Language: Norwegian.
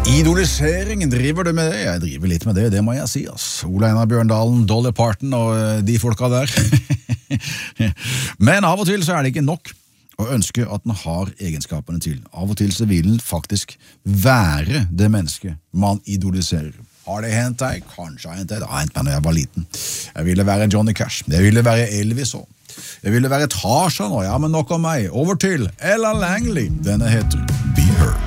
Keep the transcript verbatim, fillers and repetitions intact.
Idolisering, driver du med det? Jeg driver litt med det, det må jeg si, ass. Ole Einar Bjørndalen, Dolly Parton og eh, de folka der. Men av og til så er det ikke nok å ønske at den har egenskapene til. Av og til så vil den faktisk være det mennesket man idoliserer. Har det hendt deg? Kanskje har hendt deg. Det har hendt meg når jeg var liten. Jeg ville være Johnny Cash. Jeg ville være Elvis også. Jeg ville være Tarzan også. Ja, men nok om meg. Over til Ella Langley. Denne heter Be Her.